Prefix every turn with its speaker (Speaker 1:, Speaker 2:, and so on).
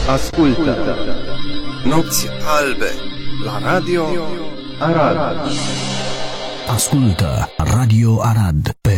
Speaker 1: Ascultă
Speaker 2: Nopți albe la Radio
Speaker 1: Arad.
Speaker 3: Ascultă Radio Arad pe